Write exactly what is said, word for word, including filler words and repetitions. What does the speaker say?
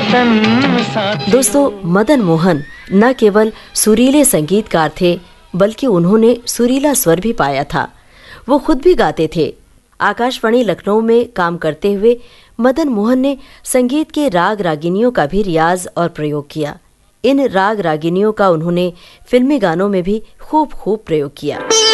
वतन साथी। दोस्तों, मदन मोहन न केवल सुरीले संगीतकार थे बल्कि उन्होंने सुरीला स्वर भी पाया था। वो खुद भी गाते थे। आकाशवाणी लखनऊ में काम करते हुए मदन मोहन ने संगीत के राग रागिनियों का भी रियाज और प्रयोग किया। इन राग रागिनियों का उन्होंने फिल्मी गानों में भी खूब खूब प्रयोग किया।